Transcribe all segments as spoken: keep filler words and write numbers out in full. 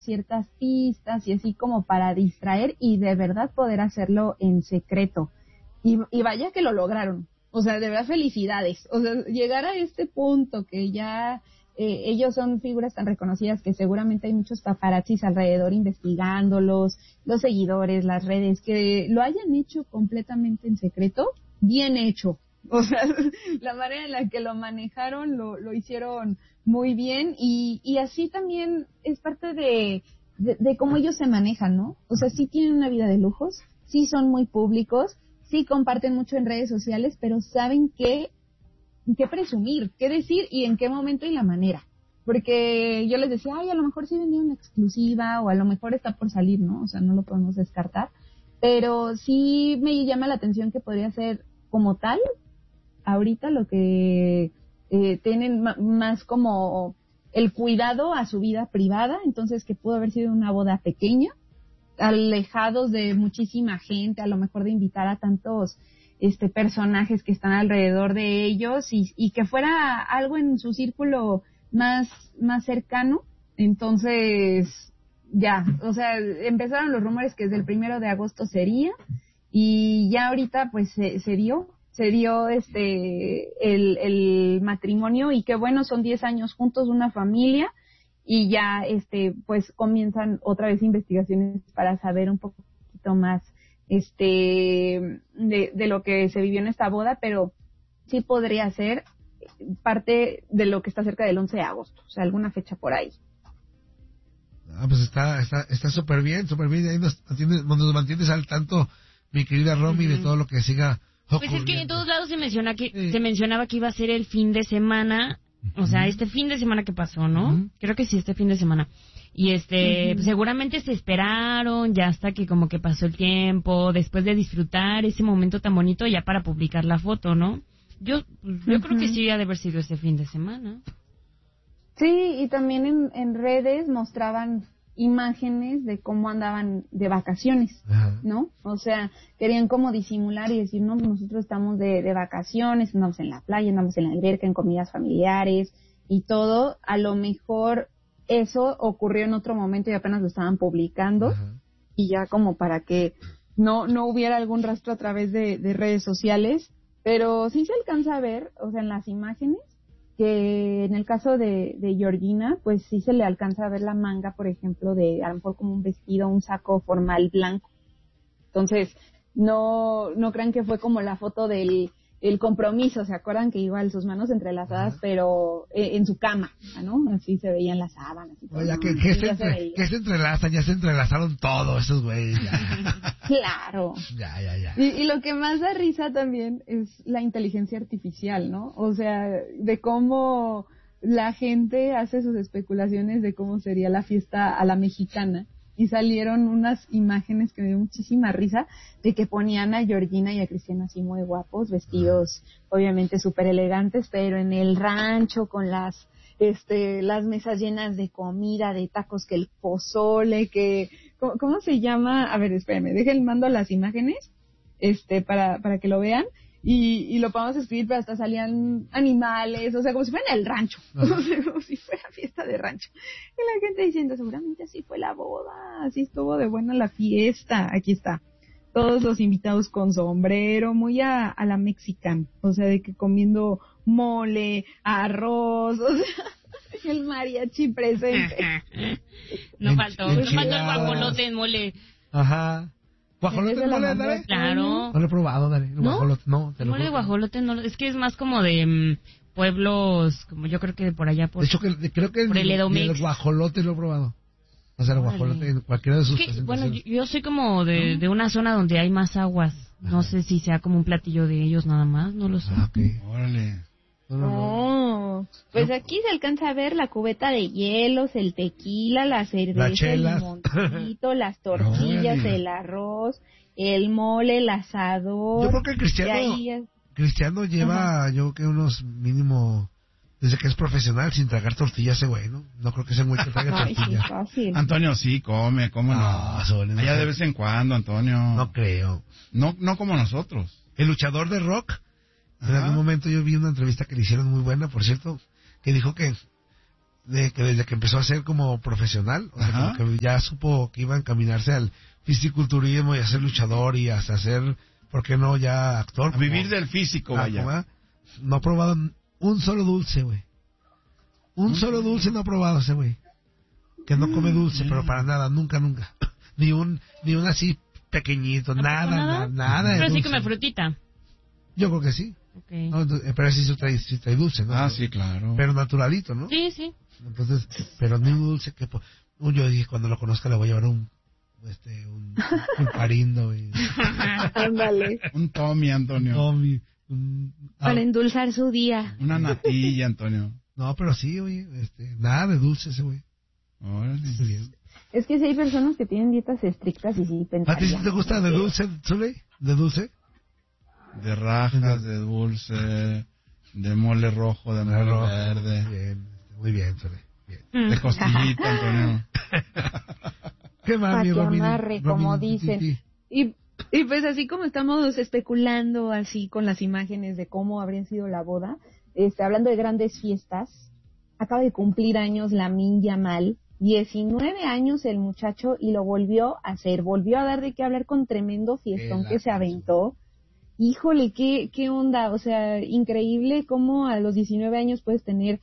ciertas pistas y así como para distraer y de verdad poder hacerlo en secreto. Y, y vaya que lo lograron. O sea, de verdad felicidades. O sea, llegar a este punto que ya eh, ellos son figuras tan reconocidas que seguramente hay muchos paparazzis alrededor investigándolos, los seguidores, las redes, que lo hayan hecho completamente en secreto, bien hecho. O sea, la manera en la que lo manejaron lo, lo hicieron muy bien y, y así también es parte de, de, de cómo ellos se manejan, ¿no? O sea, sí tienen una vida de lujos, sí son muy públicos, sí comparten mucho en redes sociales, pero saben qué, qué presumir, qué decir y en qué momento y la manera. Porque yo les decía, ay, a lo mejor sí venía una exclusiva o a lo mejor está por salir, ¿no? O sea, no lo podemos descartar. Pero sí me llama la atención que podría ser como tal, ahorita lo que eh, tienen ma- más como el cuidado a su vida privada, entonces que pudo haber sido una boda pequeña, alejados de muchísima gente, a lo mejor de invitar a tantos este personajes que están alrededor de ellos y, y que fuera algo en su círculo más más cercano. Entonces ya, o sea, empezaron los rumores que desde el primero de agosto sería y ya ahorita pues se, se dio se dio este el, el matrimonio y qué bueno, son diez años juntos, una familia. Y ya, este, pues comienzan otra vez investigaciones para saber un poquito más, este, de, de lo que se vivió en esta boda, pero sí podría ser parte de lo que está cerca del once de agosto, o sea, alguna fecha por ahí. Ah, pues está, está, está súper bien, súper bien, ahí nos mantienes, nos mantienes al tanto, mi querida Romy, uh-huh. de todo lo que siga ocurriendo. Pues es que en todos lados se menciona que, sí. se mencionaba que iba a ser el fin de semana. O sea, este fin de semana que pasó, ¿no? Uh-huh. Creo que sí, este fin de semana. Y este, uh-huh. pues seguramente se esperaron ya hasta que como que pasó el tiempo, después de disfrutar ese momento tan bonito ya para publicar la foto, ¿no? Yo pues, yo uh-huh. creo que sí ha de haber sido este fin de semana. Sí, y también en, en redes mostraban imágenes de cómo andaban de vacaciones, uh-huh. ¿no? O sea, querían como disimular y decir, no, nosotros estamos de, de vacaciones, andamos en la playa, andamos en la alberca, en comidas familiares y todo. A lo mejor eso ocurrió en otro momento y apenas lo estaban publicando uh-huh. y ya como para que no no hubiera algún rastro a través de, de redes sociales, pero sí se alcanza a ver, o sea, en las imágenes, que en el caso de, de Georgina, pues sí se le alcanza a ver la manga, por ejemplo, de a lo mejor como un vestido, un saco formal blanco. Entonces, no no crean que fue como la foto del el compromiso, ¿se acuerdan que igual sus manos entrelazadas, uh-huh. pero eh, en su cama, ¿no? Así se veían las sábanas y todo. Oye, que, que, se entre, que se entrelazan, ya se entrelazaron todos esos güeyes. Claro. Ya, ya, ya. Y, y lo que más da risa también es la inteligencia artificial, ¿no? O sea, de cómo la gente hace sus especulaciones de cómo sería la fiesta a la mexicana. Y salieron unas imágenes que me dio muchísima risa de que ponían a Georgina y a Cristiano así muy guapos, vestidos obviamente súper elegantes, pero en el rancho con las este las mesas llenas de comida, de tacos, que el pozole, que ¿cómo, cómo se llama? A ver, espérame, dejen mando las imágenes este para para que lo vean. Y, y lo podemos escribir, pero hasta salían animales, o sea, como si fuera en el rancho, o sea, como si fuera fiesta de rancho. Y la gente diciendo, seguramente así fue la boda, así estuvo de buena la fiesta. Aquí está, todos los invitados con sombrero, muy a, a la mexicana, o sea, de que comiendo mole, arroz, o sea, el mariachi presente. no faltó, no faltó el guajolote en mole. Ajá. ¿Guajolote en mole, Dale? Claro. No lo he probado, Dale. El ¿No? guajolote, no. Te el lo mole de juro. guajolote no, es que es más como de um, pueblos, como yo creo que de por allá por... De hecho, que, creo que por el, el, el guajolote lo he probado. O sea, el guajolote en cualquiera de sus es que, presentaciones. Bueno, yo, yo soy como de, ¿no? de una zona donde hay más aguas. No Ajá. sé si sea como un platillo de ellos nada más, no lo sé. Ah, ok. Órale. No, no, no. Oh, pues no. Aquí se alcanza a ver la cubeta de hielos, el tequila, la cerveza, el limoncito, las tortillas, Órale. el arroz, el mole, el asador. Yo creo que Cristiano, es... Cristiano lleva, Ajá. yo creo que unos mínimo, desde que es profesional, sin tragar tortillas ese güey, ¿no? No creo que ese güey que traiga tortillas. Sí, Antonio sí come, ¿cómo no? no? Sobre, Allá de vez en cuando, Antonio. No creo. No, no como nosotros. El luchador de rock. En Ajá. algún momento yo vi una entrevista que le hicieron muy buena, por cierto, que dijo que de que desde que empezó a ser como profesional, o sea, como que ya supo que iba a encaminarse al fisiculturismo y a ser luchador y hasta ser, ¿por qué no ya actor? A como, vivir del físico, ah, vaya. Como, no ha probado un solo dulce, güey. Un solo dulce no ha probado ese güey. Que no come dulce, pero para nada, nunca, nunca. Ni un, ni un así pequeñito, nada, nada, nada. Pero sí come frutita. Yo creo que sí. Okay. No, pero sí, sí trae, sí trae dulce, ¿no? Ah, sí, claro. Pero naturalito, ¿no? Sí, sí. Entonces, pero ni un dulce que... Yo dije, cuando lo conozca le voy a llevar un... Este, un, un parindo. Y... Ándale. Un Tommy, Antonio. Tommy. Un, ah, para endulzar su día. Una natilla, Antonio. No, pero sí, oye, este, nada de dulce ese güey. Órale. Es que si hay personas que tienen dietas estrictas y sí pensarían. ¿A ti sí te gusta de dulce, Zuli? ¿De dulce? De rajas, de dulce, de mole rojo, de mole rojo, verde. Bien, muy bien, Zuli. Bien. Mm. De costillita, Antonio. ¿Qué más, pa' mi que Romini? amarre, como Romini, dicen. ti, ti. Y, y pues así como estamos especulando así con las imágenes de cómo habría sido la boda, este, hablando de grandes fiestas, acaba de cumplir años Lamine Yamal, diecinueve años el muchacho, y lo volvió a hacer, volvió a dar de qué hablar con tremendo fiestón que se aventó. Híjole, qué, qué onda, o sea, increíble cómo a los diecinueve años puedes tener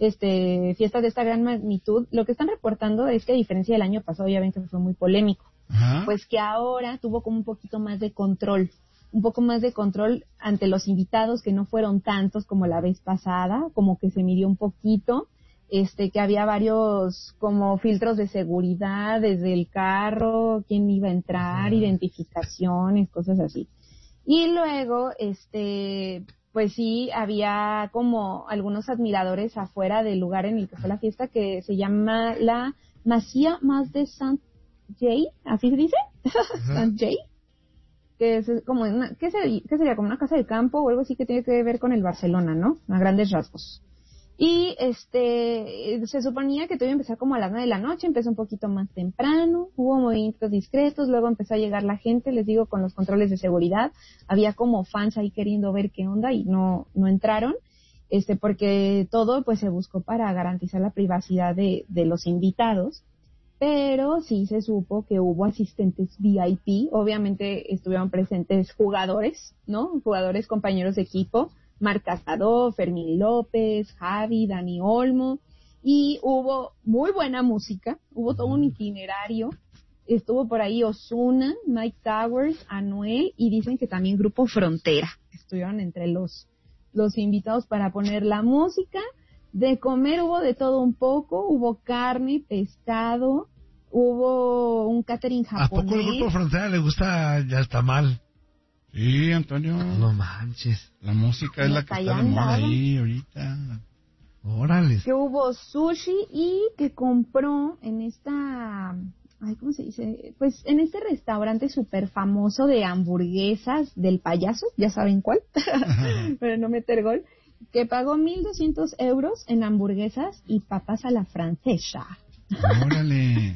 este fiestas de esta gran magnitud. Lo que están reportando es que a diferencia del año pasado, ya ven que fue muy polémico, Ajá. pues que ahora tuvo como un poquito más de control, un poco más de control ante los invitados, que no fueron tantos como la vez pasada, como que se midió un poquito, este, que había varios como filtros de seguridad desde el carro, quién iba a entrar, Ajá. identificaciones, cosas así. Y luego, este, pues sí, había como algunos admiradores afuera del lugar en el que fue la fiesta, que se llama la Masía Más de Saint Jay, ¿así se dice? Saint Jay, que es como una, ¿qué sería? ¿qué sería? Como una casa de campo o algo así que tiene que ver con el Barcelona, ¿no? A grandes rasgos. Y este, se suponía que todo iba a empezar como a las nueve de la noche, empezó un poquito más temprano, hubo movimientos discretos, luego empezó a llegar la gente, les digo, con los controles de seguridad, había como fans ahí queriendo ver qué onda y no, no entraron, este, porque todo pues se buscó para garantizar la privacidad de, de los invitados, pero sí se supo que hubo asistentes V I P, obviamente estuvieron presentes jugadores, ¿no? Jugadores, compañeros de equipo, Marc Casado, Fermín López, Javi, Dani Olmo, y hubo muy buena música, hubo todo un itinerario, estuvo por ahí Ozuna, Mike Towers, Anuel, y dicen que también Grupo Frontera estuvieron entre los, los invitados para poner la música. De comer hubo de todo un poco, hubo carne, pescado, hubo un catering japonés. ¿A poco el Grupo Frontera le gusta ya está mal? Sí, Antonio. No manches. La música es la que está de moda ahí ahorita. Órale. Que hubo sushi y que compró en esta, ay, ¿cómo se dice? Pues en este restaurante súper famoso de hamburguesas del payaso, ya saben cuál, pero no meter gol, que pagó mil doscientos euros en hamburguesas y papas a la francesa. Órale.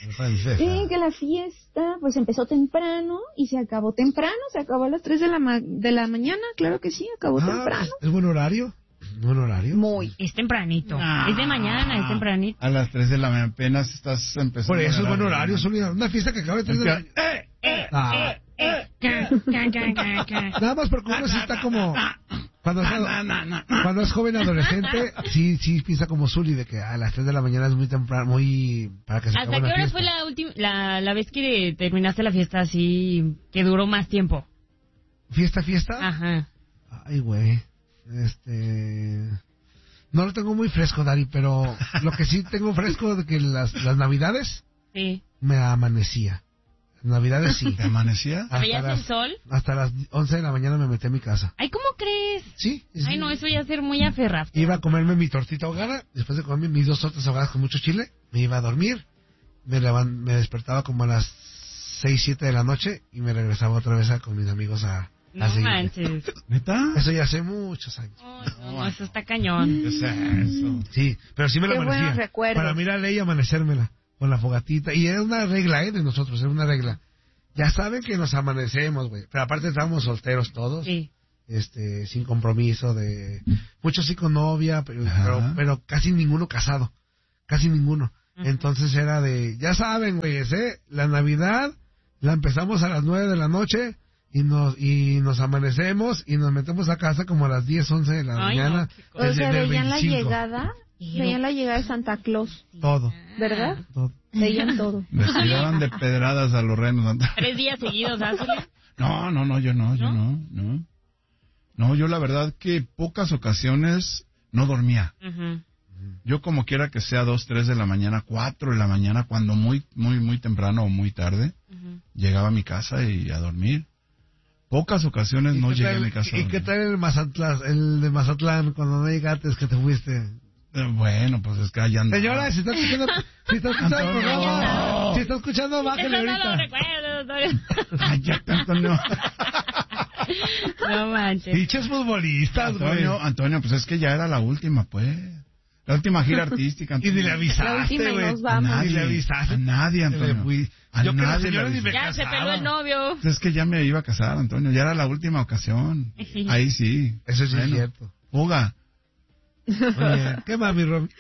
Y que la fiesta pues empezó temprano y se acabó temprano, se acabó a las tres de la ma- de la mañana, claro que sí, acabó ah, temprano. ¿Es buen horario? ¿Buen horario? Muy. Es tempranito. Ah, es de mañana, es tempranito. A las tres de la mañana apenas estás empezando. Por eso es buen horario, es una fiesta que acaba de tres de la mañana. Eh, eh, Ah. eh, eh. Ca, ca, ca, ca, ca. Nada más porque uno sí está como... Cuando es, cuando es joven adolescente, sí sí piensa como Zuli, de que a las tres de la mañana es muy temprano, muy... para que se ¿Hasta acabe qué la hora fiesta. fue la última, la, la vez que terminaste la fiesta así, que duró más tiempo? ¿Fiesta, fiesta? Ajá. Ay, güey. Este... No lo tengo muy fresco, Dari, pero lo que sí tengo fresco de que las, las navidades Sí. me amanecía. Navidades sí. ¿Te amanecía? Hasta ¿Veías el las, sol? hasta las once de la mañana me metí a mi casa. Ay, ¿cómo crees? Sí. sí. Ay, no, eso ya es ser muy aferrado. Iba a comerme mi tortita ahogada, después de comerme mis dos tortas ahogadas con mucho chile, me iba a dormir, me, levan, me despertaba como a las seis, siete de la noche y me regresaba otra vez a, con mis amigos a, a No seguir. manches. ¿Neta? Eso ya hace muchos años. Oh, no, no, eso está cañón. ¿Qué es eso? Sí, pero sí me la Qué amanecía. buenos recuerdos. Para mí era ley amanecérmela con la fogatita. Y era una regla, ¿eh? De nosotros, era una regla. Ya saben que nos amanecemos, güey. Pero aparte estábamos solteros todos. Sí. Este, sin compromiso de... Muchos sí con novia, pero, pero, pero casi ninguno casado. casi ninguno. Ujú. Entonces era de, ya saben, güeyes, ¿eh? La Navidad la empezamos a las nueve de la noche y nos y nos amanecemos y nos metemos a casa como a las diez, once de la Ay, no, mañana. qué cosa. O sea, del veían la veinticinco. llegada, veían la llegada de Santa Claus, Todo, ¿verdad? todo. Veían todo. Les tiraban de pedradas a los renos. Antonio. Tres días seguidos, ¿ah, Zuli? No, no, no, yo no, yo no, no. No, yo la verdad que pocas ocasiones no dormía. Ujú. Yo como quiera que sea dos, tres de la mañana, cuatro de la mañana, cuando muy, muy, muy temprano o muy tarde, Ujú. llegaba a mi casa y a dormir. Pocas ocasiones ¿Y no qué llegué a tal- mi casa. a ¿Y qué dormir. tal el Mazatlán, el de Mazatlán, cuando no llegaste, es que te fuiste? Eh, Bueno, pues es que allá andaba. Señora, si está escuchando, si está escuchando el Antonio. programa, si está escuchando, bájale Eso no lo ahorita. recuerdo, Antonio. Cállate, Antonio. No manches. Pinches futbolistas, güey. Antonio, Antonio, pues es que ya era la última, pues. La última gira artística. Y Antonio. ni le La avisaste, última y güey. nos A vamos. nadie, Ni le avisaste. a nadie, Me Antonio. fui. A Yo que la nadie señora le ni me avisé. Ya se casaba. peló el novio. Es que ya me iba a casar, Antonio. Ya era la última ocasión. Sí. Ahí sí. Eso sí es Bueno, cierto. Fuga. Muy bien. ¿Qué más, mi Romy?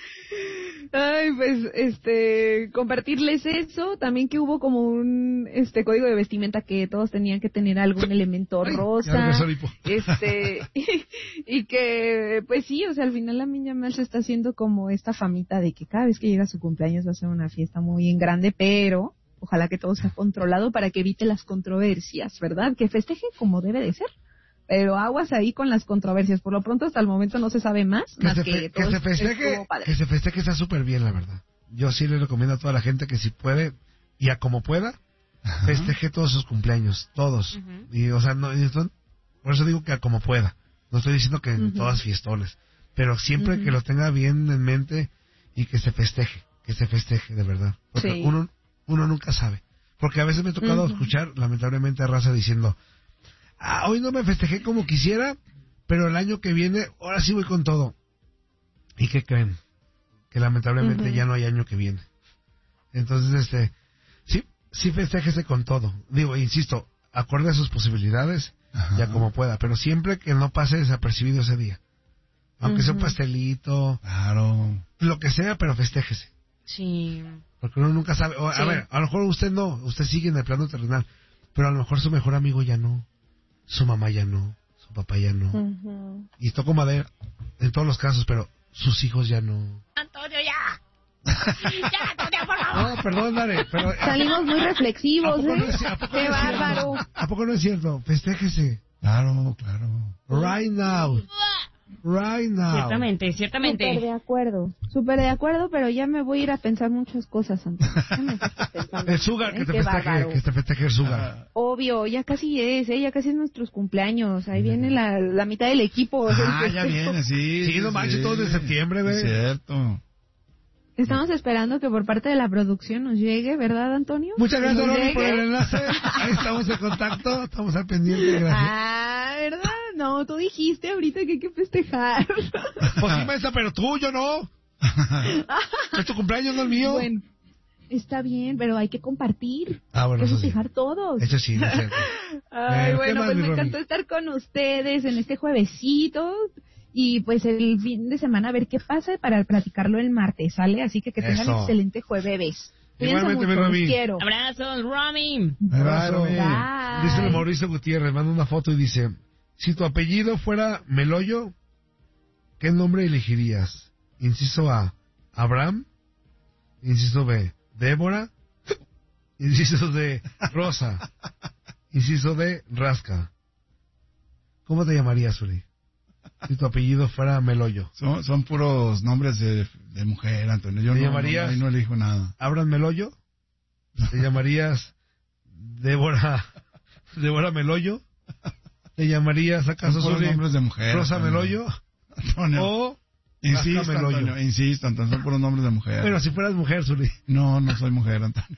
Ay, pues, este, compartirles eso, también que hubo como un, este, código de vestimenta que todos tenían que tener algún elemento Ay, ya rosa, regresó el hipo. este, y, y que, pues sí, o sea, al final la niña Mel se está haciendo como esta famita de que cada vez que llega su cumpleaños va a ser una fiesta muy en grande, pero ojalá que todo sea controlado para que evite las controversias, ¿verdad? Que festeje como debe de ser. Pero aguas ahí con las controversias. Por lo pronto, hasta el momento no se sabe más. Que más se, que, fe- que todo se estuvo festeje, padre. que se festeje está súper bien, la verdad. Yo sí le recomiendo a toda la gente que si puede, y a como pueda, Ajá. festeje todos sus cumpleaños, todos. Ujú. Y, o sea, no, y esto- por eso digo que a como pueda. No estoy diciendo que en Ujú. todas fiestones, pero siempre Ujú. que lo tenga bien en mente y que se festeje, que se festeje de verdad. Porque Sí. uno, uno nunca sabe. Porque a veces me ha tocado Ujú. escuchar, lamentablemente, a raza diciendo, ah, hoy no me festejé como quisiera, pero el año que viene, ahora sí voy con todo. ¿Y qué creen? Que lamentablemente Ujú. ya no hay año que viene. Entonces, este, sí, sí festéjese con todo. Digo, insisto, acorde a sus posibilidades, Ajá. ya como pueda, pero siempre que no pase desapercibido ese día. Aunque sea un Ujú. pastelito, Claro. lo que sea, pero festéjese. Sí. Porque uno nunca sabe. O, Sí. A ver, a lo mejor usted no, usted sigue en el plano terrenal, pero a lo mejor su mejor amigo ya no, su mamá ya no, su papá ya no. Ujú. Y toco madera en todos los casos, pero sus hijos ya no. Antonio, ya. Ya, Antonio, por favor. No, perdón, dale, pero... Salimos muy ¿A reflexivos, poco no ¿eh? es, a poco Qué no es bárbaro. cierto? ¿A poco no es cierto? Festéjese. Claro, claro. Right now. Right now. Ciertamente, Súper ciertamente. de acuerdo, súper de acuerdo, pero ya me voy a ir a pensar muchas cosas, Antonio. Ya me dejaste pensando, El sugar, ¿eh? que te Qué festeje, bárbaro. que te festeje el sugar. Obvio, ya casi es, ¿eh? Ya casi es nuestros cumpleaños. Ahí viene la, la mitad del equipo. Ah, ya viene, sí. Sí, no manches, todo de septiembre, güey. Es cierto. Estamos esperando que por parte de la producción nos llegue, ¿verdad, Antonio? Muchas Que gracias, nos Ronnie, por el llegue. enlace. Ahí estamos en contacto, estamos al pendiente. Gracias. Ah, ¿verdad? No, tú dijiste ahorita que hay que festejar. Pues sí, maestra, pero tú, yo no. Es tu cumpleaños, no el mío. Bueno, está bien, pero hay que compartir. Ah, bueno, hay que eso sí. festejar todos. Eso sí, no es cierto. Ay, Eh, ¿qué bueno, más, pues mi me Ronnie? encantó estar con ustedes en este juevesito. Y pues el fin de semana a ver qué pasa para platicarlo el martes, ¿sale? Así que que tengan Eso. excelente jueves. Cuídense Igualmente, mucho, mi los Romy. quiero. Abrazos, Romy. Abrazo. Bye. Dice el Mauricio Gutiérrez, manda una foto y dice, si tu apellido fuera Meloyo, ¿qué nombre elegirías? Inciso A, Abraham. Inciso B, Débora. Inciso D, Rosa. Inciso D, Rasca. ¿Cómo te llamarías, Uli? Si tu apellido fuera Meloyo. Son, son puros nombres de, de mujer, Antonio. Yo ¿Te no, llamarías? no, ahí no elijo nada. ¿Abraham Meloyo? ¿Te llamarías Débora, Débora Meloyo? ¿Te llamarías Son acaso puros Zuli, nombres de mujer. Rosa Antonio. Meloyo? Antonio. ¿O Insisto, Rasca Meloyo? Antonio, insisto, Antonio, son puros nombres de mujer. Bueno, si fueras mujer, Zuli. No, no soy mujer, Antonio.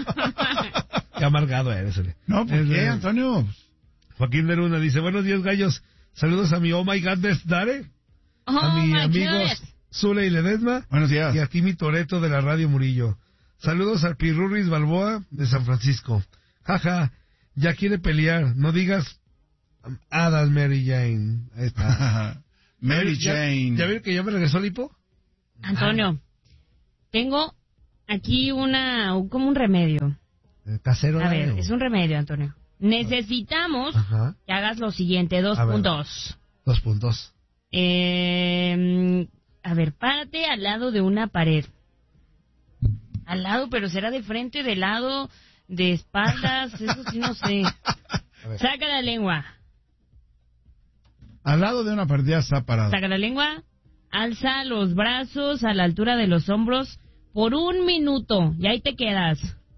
Qué amargado eres, Zuli. No, ¿por Es qué, de- Antonio? Joaquín de Luna dice, buenos días, gallos. Saludos a mi Oh My Godness Dare, Oh, a mi my amigos goodness. Zule y Ledesma, Buenos días. y a ti, mi Toreto de la Radio Murillo. Saludos al Pirurris Balboa de San Francisco. Jaja, ya quiere pelear, no digas um, Adal Mary Jane. Ahí está. Mary ¿Ya- Jane. ¿Ya vieron que ya me regresó el hipo? Antonio, tengo aquí una, como un remedio. Casero. A ver, es un remedio, Antonio. Necesitamos Ajá. que hagas lo siguiente, dos a puntos. Ver, dos puntos. Eh, a ver, párate al lado de una pared. Al lado, pero será de frente, de lado, de espaldas, eso sí no sé. Saca la lengua. Al lado de una pared ya está parado. Saca la lengua, alza los brazos a la altura de los hombros por un minuto y ahí te quedas.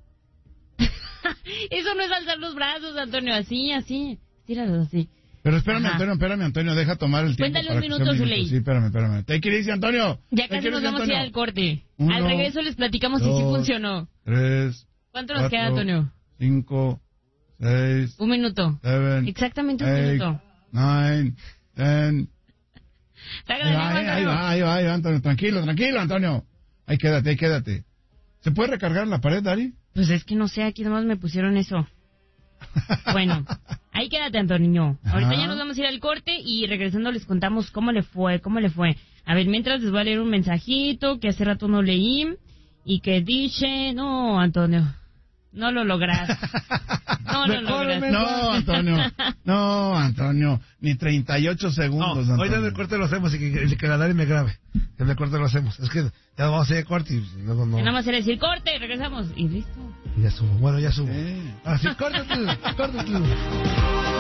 Eso no es alzar los brazos, Antonio, así, así, tíralos así. Pero espérame, Ajá. Antonio, espérame, Antonio, deja tomar el tiempo. Cuéntale un minuto, Zuley. Sí, espérame, espérame. Take it easy, Antonio. Ya casi nos vamos a ir al corte. Uno, al regreso les platicamos dos, si sí funcionó. Tres. ¿Cuánto nos cuatro, queda, Antonio? Cinco, seis. Un minuto. Seven, Exactamente un eight, minuto. Nine, ten. Saca la ahí, lengua, ahí va, ahí va, ahí va, Antonio. Tranquilo, tranquilo, Antonio. Ahí quédate, ahí quédate. ¿Se puede recargar en la pared, Dari? Pues es que no sé, aquí nomás me pusieron eso. Bueno, ahí quédate, Antonio. Ahorita Ajá. ya nos vamos a ir al corte y regresando les contamos cómo le fue, cómo le fue. A ver, mientras les voy a leer un mensajito que hace rato no leí y que dice, no, Antonio, no lo logras. No lo logras. No, Antonio, no, Antonio, ni treinta y ocho segundos, no, Antonio. Hoy en el corte lo hacemos y que, que la Dari me grabe. En el corte lo hacemos. Es que ya vamos a ir al corte y luego no. Que nada más era decir corte, regresamos y listo. Y ya subo. Bueno, ya subo. Sí. Así, corta tú, corta tú.